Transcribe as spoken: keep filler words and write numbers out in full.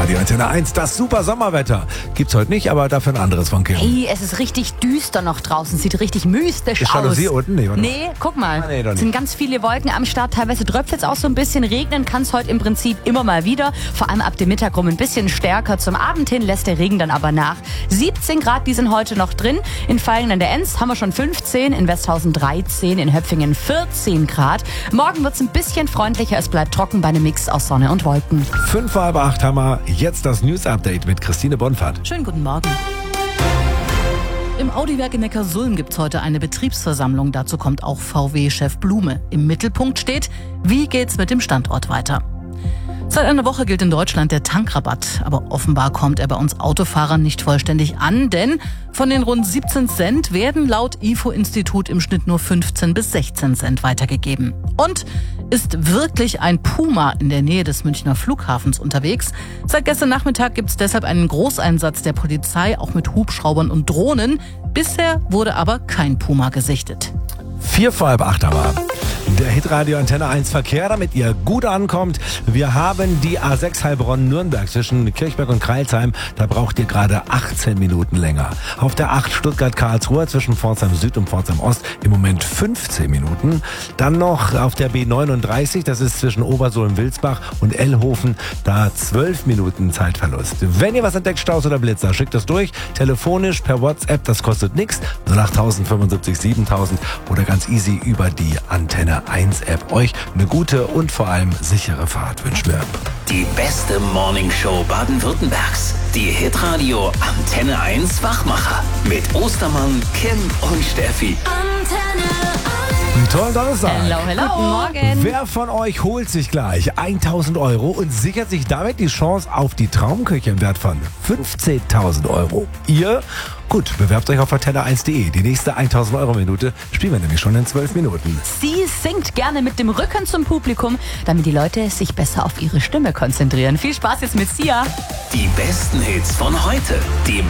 Radio Antenne eins, das super Sommerwetter. Gibt's heute nicht, aber dafür ein anderes von Kim. Hey, es ist richtig düster noch draußen. Sieht richtig mystisch Ist aus. Jalousie unten? Nee, oder? Nee, guck mal. Ah, nee, doch Es nicht. sind ganz viele Wolken am Start. Teilweise tröpfelt es auch so ein bisschen. Regnen kann es heute im Prinzip immer mal wieder. Vor allem ab dem Mittag rum ein bisschen stärker. Zum Abend hin lässt der Regen dann aber nach. siebzehn Grad, die sind heute noch drin. In Vaihingen an der Enz haben wir schon fünfzehn, in Westhausen dreizehn, in Höpfingen vierzehn Grad. Morgen wird es ein bisschen freundlicher. Es bleibt trocken bei einem Mix aus Sonne und Wolken. Fünf vor halb acht haben wir jetzt das News-Update mit Christine Bonfahrt. Schönen guten Morgen. Im Audi-Werk in Neckarsulm gibt es heute eine Betriebsversammlung. Dazu kommt auch V W-Chef Blume. Im Mittelpunkt steht, wie geht's mit dem Standort weiter? Seit einer Woche gilt in Deutschland der Tankrabatt. Aber offenbar kommt er bei uns Autofahrern nicht vollständig an, denn von den rund siebzehn Cent werden laut I F O-Institut im Schnitt nur fünfzehn bis sechzehn Cent weitergegeben. Und ist wirklich ein Puma in der Nähe des Münchner Flughafens unterwegs? Seit gestern Nachmittag gibt es deshalb einen Großeinsatz der Polizei, auch mit Hubschraubern und Drohnen. Bisher wurde aber kein Puma gesichtet. Vier vor halb acht aber. Der Hitradio Antenne eins Verkehr, damit ihr gut ankommt. Wir haben die A sechs Heilbronn-Nürnberg zwischen Kirchberg und Kreilsheim. Da braucht ihr gerade achtzehn Minuten länger. Auf der acht Stuttgart-Karlsruhe zwischen Pforzheim Süd und Pforzheim Ost im Moment fünfzehn Minuten. Dann noch auf der B neununddreißig, das ist zwischen Obersohlen-Wilsbach und Ellhofen, da zwölf Minuten Zeitverlust. Wenn ihr was entdeckt, Staus oder Blitzer, schickt das durch. Telefonisch, per WhatsApp, das kostet nichts. null acht fünfundsiebzig siebentausend oder ganz easy über die Antenne eins App. Euch eine gute und vor allem sichere Fahrt wünschen wir. Die beste Morningshow Baden-Württembergs. Die Hitradio Antenne eins Wachmacher. Mit Ostermann, Kim und Steffi. Einen tollen Donnerstag. Hello, hello. Guten Morgen. Wer von euch holt sich gleich tausend Euro und sichert sich damit die Chance auf die Traumküche im Wert von fünfzehntausend Euro? Ihr? Gut, bewerbt euch auf antenne eins punkt de. Die nächste tausend Euro Minute spielen wir nämlich schon in zwölf Minuten. Sie singt gerne mit dem Rücken zum Publikum, damit die Leute sich besser auf ihre Stimme konzentrieren. Viel Spaß jetzt mit Sia. Die besten Hits von heute. Die